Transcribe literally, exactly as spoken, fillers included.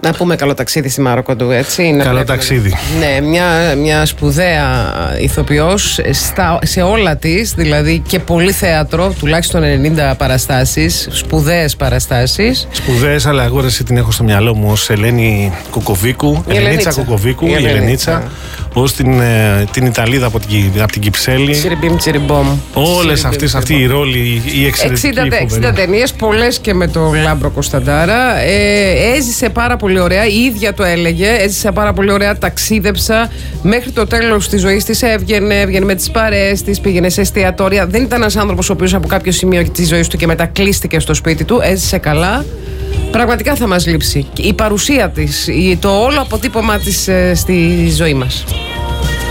Να πούμε καλό ταξίδι στη Μαροκοντού, έτσι. Καλό ταξίδι. Ναι, μια, μια σπουδαία ηθοποιός σε όλα της, δηλαδή και πολύ θέατρο, τουλάχιστον ενενήντα παραστάσεις, σπουδαίες παραστάσεις. Σπουδαίες, αλλά εγώ εσύ την έχω στο μυαλό μου ως Ελένη Κουκοβίκου, η Ελενίτσα Κουκοβίκου, η Ελενίτσα, ως την, την Ιταλίδα από την, από την Κυψέλη. Τσιριμπίμ, τσιριμπόμ. Όλες αυτές, αυτή η ρόλη, η εξαιρετική. εξήντα ταινίες, πολλές και με τον Λάμπρο Κωνσταντάρα. Ε, έζησε πάρα πολύ ωραία, η ίδια το έλεγε. Έζησε πάρα πολύ ωραία, ταξίδεψα. Μέχρι το τέλος της ζωής της έβγαινε, έβγαινε με τις παρέες της, πήγαινε σε εστιατόρια. Δεν ήταν ένας άνθρωπος ο οποίος από κάποιο σημείο της ζωής του και μετά κλείστηκε στο σπίτι του. Έζησε καλά. Πραγματικά θα μας λείψει η παρουσία της, το όλο αποτύπωμα της στη ζωή μας.